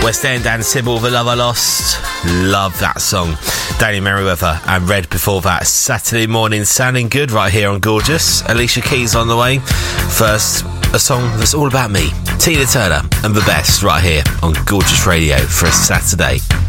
West End and Sybil, The Love I Lost. Love that song. Danny Merriweather and Red before that. Saturday morning sounding good right here on Gorgeous. Alicia Keys on the way. First, a song that's all about me. Tina Turner and The Best right here on Gorgeous Radio for a Saturday.